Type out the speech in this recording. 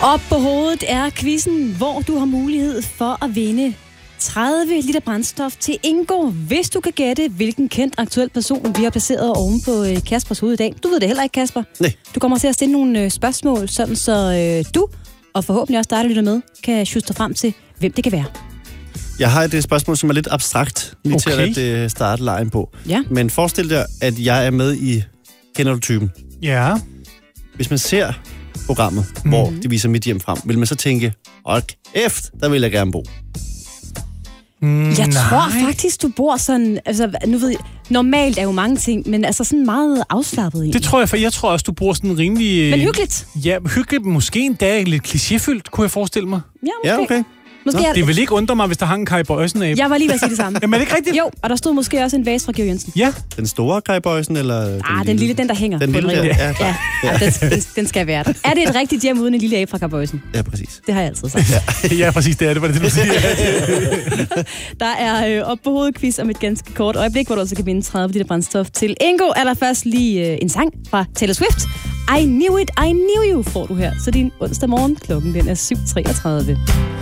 Op på hovedet er quizzen, hvor du har mulighed for at vinde 30 liter brændstof til Ingo, hvis du kan gætte, hvilken kendt aktuel person vi har placeret oven på Kaspers hoved i dag. Du ved det heller ikke, Kasper. Nej. Du kommer til at stille nogle spørgsmål, sådan så du, og forhåbentlig også dig, der lytter med, kan sjuste frem til, hvem det kan være. Jeg har et spørgsmål, som er lidt abstrakt, lige til at starte lejen på. Ja. Men forestil dig, at jeg er med i Kender du typen? Ja. Hvis man ser programmet, hvor de viser mit hjem frem, vil man så tænke, hold kæft, der vil jeg gerne bo. Jeg tror faktisk, du bor sådan... Altså, nu ved jeg, normalt er jo mange ting, men altså sådan meget afslappet egentlig. Det tror jeg, for jeg tror også, du bor sådan rimelig... Men hyggeligt. Ja, hyggeligt. Måske en dag lidt klichéfyldt, kunne jeg forestille mig. Ja, okay. Måske det vil ikke undre mig, hvis der hang en Kai Bøjsen-abe. Jeg var lige ved at sige det samme. Jamen, er det ikke rigtigt? Jo, og der stod måske også en vase fra Georg Jensen. Ja. Den store Kai Bøjsen, eller... Den lille, den der hænger. Den lille, den skal være der. Er det et rigtigt hjem uden en lille abe fra Kai Bøjsen? Ja, præcis. Det har jeg altid sagt. Ja, præcis, det er det. Var det, du siger? Der er op på hovedet quiz om et ganske kort øjeblik, hvor du også kan vinde 30 liter brændstof til Ingo. Allerførst lige en sang fra Taylor Swift. I Knew It, I Knew You får du her. Så din onsdag morgen, klokken den er 7:33.